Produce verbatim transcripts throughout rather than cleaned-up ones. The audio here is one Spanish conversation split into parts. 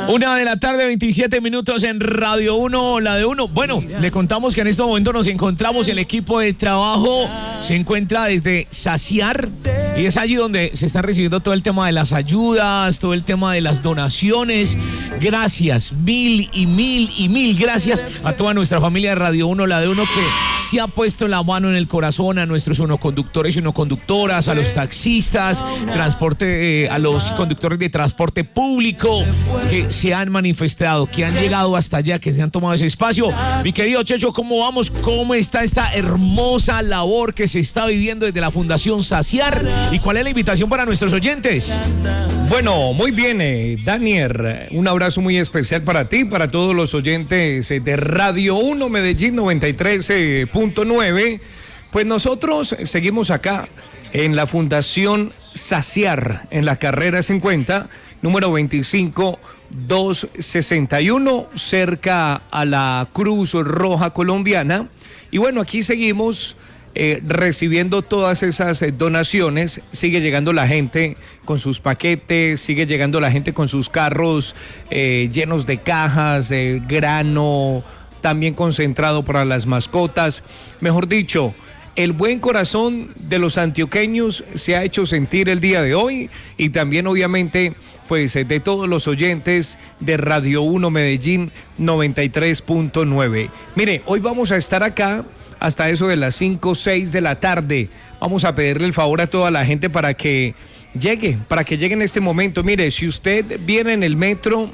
Una de la tarde, veintisiete minutos en Radio uno, la de uno. Bueno, le contamos que en este momento nos encontramos, el equipo de trabajo se encuentra desde Saciar y es allí donde se está recibiendo todo el tema de las ayudas, todo el tema de las donaciones. Gracias, mil y mil y mil gracias a toda nuestra familia de Radio uno, la de uno, que se ha puesto la mano en el corazón, a nuestros unoconductores y unoconductoras, a los taxistas, transporte, eh, a los conductores de transporte público que se han manifestado, que han llegado hasta allá, que se han tomado ese espacio. Mi querido Checho, ¿cómo vamos? ¿Cómo está esta hermosa labor que se está viviendo desde la Fundación Saciar? ¿Y cuál es la invitación para nuestros oyentes? Bueno, muy bien, eh, Daniel, un abrazo muy especial para ti, para todos los oyentes eh, de Radio uno Medellín noventa y tres punto nueve. Pues nosotros seguimos acá en la Fundación Saciar, en la carrera cincuenta, número veinticinco doscientos sesenta y uno, cerca a la Cruz Roja Colombiana. Y bueno, aquí seguimos eh, recibiendo todas esas eh, donaciones. Sigue llegando la gente con sus paquetes, sigue llegando la gente con sus carros eh, llenos de cajas, de eh, grano, también concentrado para las mascotas. Mejor dicho, el buen corazón de los antioqueños se ha hecho sentir el día de hoy, y también obviamente pues de todos los oyentes de Radio uno Medellín noventa y tres punto nueve. Mire, hoy vamos a estar acá hasta eso de las cinco o seis de la tarde. Vamos a pedirle el favor a toda la gente para que llegue, para que llegue en este momento. Mire, si usted viene en el metro,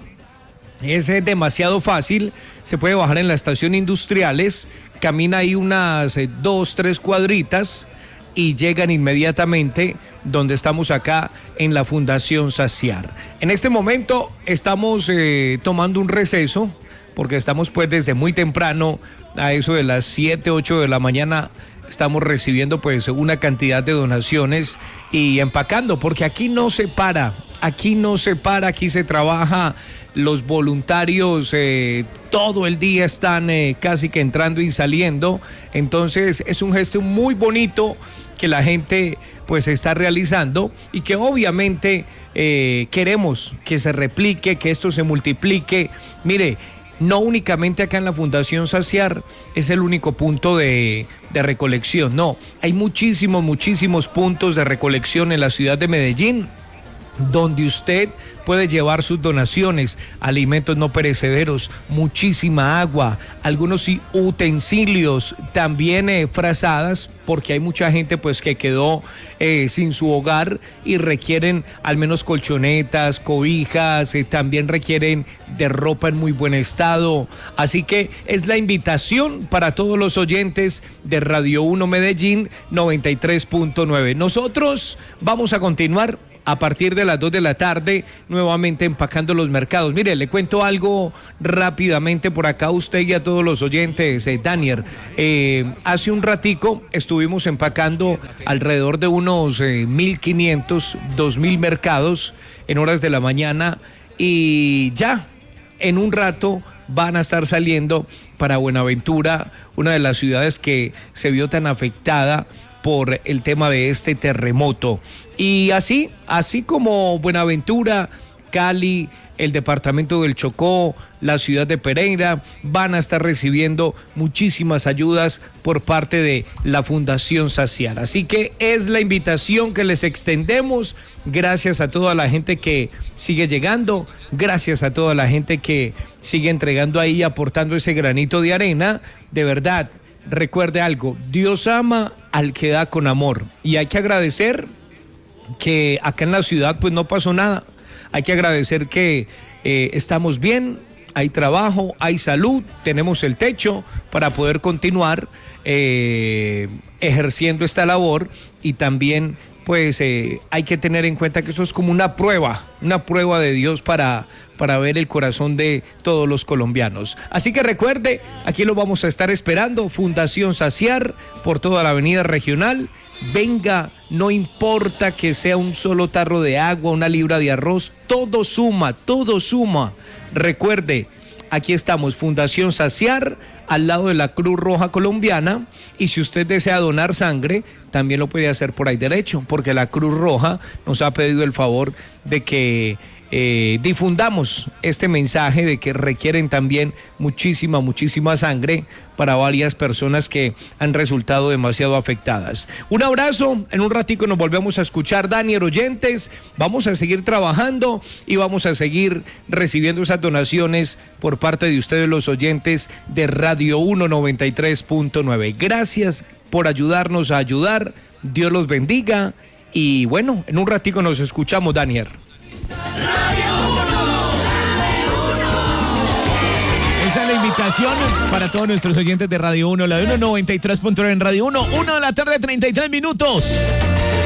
es demasiado fácil, se puede bajar en la estación Industriales, camina ahí unas eh, dos, tres cuadritas y llegan inmediatamente donde estamos acá en la Fundación Saciar. En este momento estamos eh, tomando un receso, porque estamos pues desde muy temprano, a eso de las siete, ocho de la mañana, estamos recibiendo pues una cantidad de donaciones y empacando, porque aquí no se para, aquí no se para, aquí se trabaja. Los voluntarios eh, todo el día están eh, casi que entrando y saliendo. Entonces es un gesto muy bonito que la gente pues está realizando, y que obviamente eh, queremos que se replique, que esto se multiplique. Mire, no únicamente acá en la Fundación Saciar es el único punto de, de recolección, no, hay muchísimos, muchísimos puntos de recolección en la ciudad de Medellín, donde usted puede llevar sus donaciones, alimentos no perecederos, muchísima agua, algunos utensilios, también eh, frazadas, porque hay mucha gente pues que quedó eh, sin su hogar y requieren al menos colchonetas, cobijas, eh, también requieren de ropa en muy buen estado. Así que es la invitación para todos los oyentes de Radio uno Medellín noventa y tres punto nueve. Nosotros vamos a continuar a partir de las dos de la tarde, nuevamente empacando los mercados. Mire, le cuento algo rápidamente por acá a usted y a todos los oyentes, eh, Daniel. Eh, hace un ratico estuvimos empacando alrededor de unos eh, mil quinientos, dos mil mercados en horas de la mañana, y ya en un rato van a estar saliendo para Buenaventura, una de las ciudades que se vio tan afectada por el tema de este terremoto. Y así, así como Buenaventura, Cali, el departamento del Chocó, la ciudad de Pereira, van a estar recibiendo muchísimas ayudas por parte de la Fundación Saciar. Así que es la invitación que les extendemos. Gracias a toda la gente que sigue llegando, gracias a toda la gente que sigue entregando ahí, aportando ese granito de arena. De verdad, recuerde algo, Dios ama al que da con amor, y hay que agradecer que acá en la ciudad pues no pasó nada. Hay que agradecer que eh, estamos bien, hay trabajo, hay salud, tenemos el techo para poder continuar eh, ejerciendo esta labor, y también pues eh, hay que tener en cuenta que eso es como una prueba, una prueba de Dios para, para ver el corazón de todos los colombianos. Así que recuerde, aquí lo vamos a estar esperando, Fundación Saciar, por toda la avenida regional. Venga, no importa que sea un solo tarro de agua, una libra de arroz, todo suma, todo suma. Recuerde, aquí estamos, Fundación Saciar, al lado de la Cruz Roja Colombiana, y si usted desea donar sangre, también lo puede hacer por ahí derecho, porque la Cruz Roja nos ha pedido el favor de que eh, difundamos este mensaje de que requieren también muchísima, muchísima sangre para varias personas que han resultado demasiado afectadas. Un abrazo, en un ratico nos volvemos a escuchar, Daniel, oyentes, vamos a seguir trabajando y vamos a seguir recibiendo esas donaciones por parte de ustedes los oyentes de Radio uno noventa y tres punto nueve. Gracias por ayudarnos a ayudar, Dios los bendiga y bueno, en un ratico nos escuchamos, Daniel. Esa es la invitación para todos nuestros oyentes de Radio uno, la de uno noventa y tres punto nueve en Radio uno, una de la tarde, treinta y tres minutos.